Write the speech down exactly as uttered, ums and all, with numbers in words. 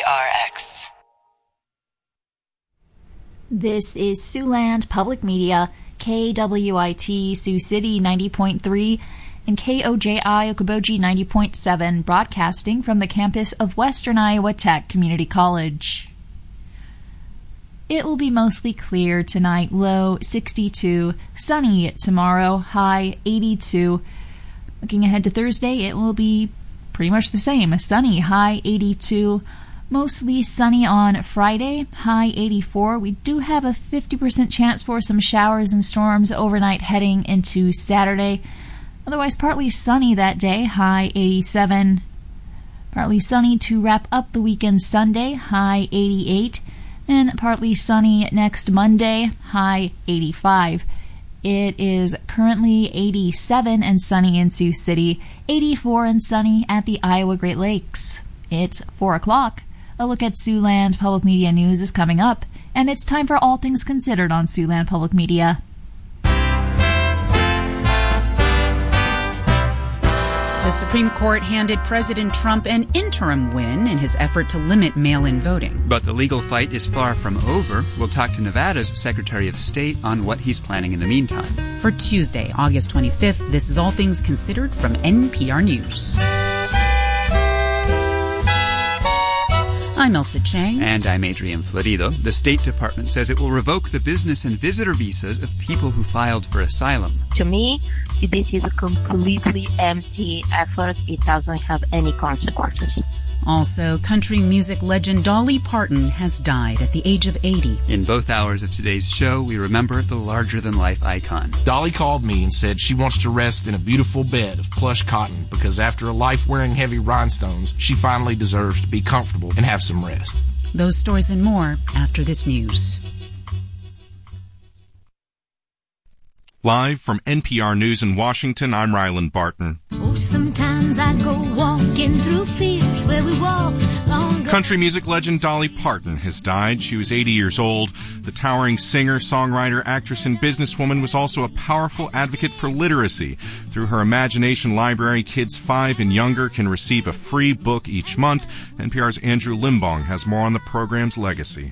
R X. This is Siouxland Public Media, K W I T Sioux City ninety point three and K O J I Okoboji ninety point seven, broadcasting from the campus of Western Iowa Tech Community College. It will be mostly clear tonight, low sixty-two, sunny tomorrow, high eighty-two. Looking ahead to Thursday, it will be pretty much the same, sunny, high eighty-two. Mostly sunny on Friday, high eighty-four. We do have a fifty percent chance for some showers and storms overnight heading into Saturday. Otherwise, partly sunny that day, high eighty-seven. Partly sunny to wrap up the weekend Sunday, high eighty-eight. And partly sunny next Monday, high eighty-five. It is currently eighty-seven and sunny in Sioux City, eighty-four and sunny at the Iowa Great Lakes. It's four o'clock. A look at Siouxland Public Media News is coming up, and it's time for All Things Considered on Siouxland Public Media. The Supreme Court handed President Trump an interim win in his effort to limit mail-in voting. But the legal fight is far from over. We'll talk to Nevada's Secretary of State on what he's planning in the meantime. For Tuesday, August twenty-fifth, this is All Things Considered from N P R News. I'm Elsa Chang. And I'm Adrian Florido. The State Department says it will revoke the business and visitor visas of people who filed for asylum. To me, this is a completely empty effort. It doesn't have any consequences. Also, country music legend Dolly Parton has died at the age of eighty. In both hours of today's show, we remember the larger-than-life icon. Dolly called me and said she wants to rest in a beautiful bed of plush cotton because after a life wearing heavy rhinestones, she finally deserves to be comfortable and have some rest. Those stories and more after this news. Live from N P R News in Washington, I'm Ryland Barton. Oh, sometimes I go walking through fields where we walked long ago. Country music legend Dolly Parton has died. She was eighty years old. The towering singer, songwriter, actress, and businesswoman was also a powerful advocate for literacy. Through her Imagination Library, kids five and younger can receive a free book each month. N P R's Andrew Limbong has more on the program's legacy.